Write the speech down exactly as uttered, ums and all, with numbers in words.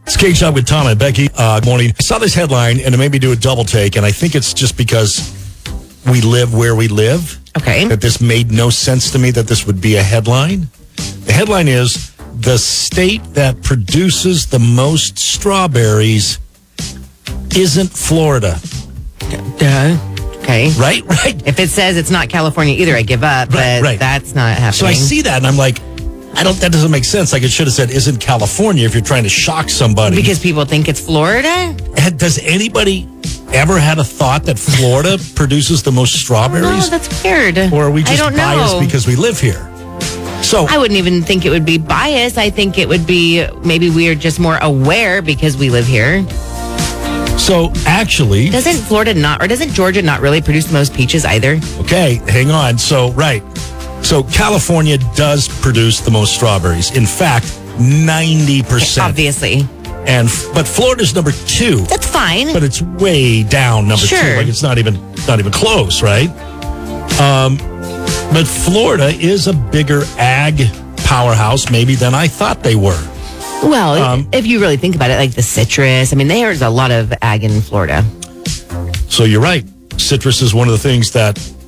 It's Cake Shop with Tom and Becky. Uh, morning. I saw this headline and it made me do a double take, and I think it's just because we live where we live. Okay. That this made no sense to me that this would be a headline. The headline is, the state that produces the most strawberries isn't Florida. Duh. Okay. Right? Right. If it says it's not California either, I give up, Right, but right. that's not happening. So I see that and I'm like, I don't, that doesn't make sense. Like it should have said, isn't California, if you're trying to shock somebody. Because people think it's Florida? Had- Does anybody ever had a thought that Florida produces the most No, strawberries? that's weird. Or are we just I don't biased know. because we live here? So I wouldn't even think it would be bias. I think it would be maybe we're just more aware because we live here. So actually, Doesn't Florida not, or doesn't Georgia not really produce the most peaches either? okay, hang on. So, right. So California does produce the most strawberries. In fact, ninety percent. Obviously. And but Florida's number two. That's fine. But it's way down number two. Sure. Like it's not even not even close, right? Um, but Florida is a bigger ag powerhouse maybe than I thought they were. Well, Um, if you really think about it, like the citrus, I mean, there's a lot of ag in Florida. So you're right. Citrus is one of the things that